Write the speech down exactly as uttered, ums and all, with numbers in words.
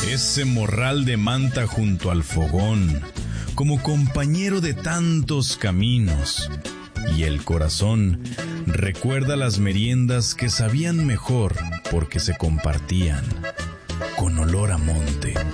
ese morral de manta junto al fogón, como compañero de tantos caminos. Y el corazón recuerda las meriendas que sabían mejor porque se compartían, con olor a monte.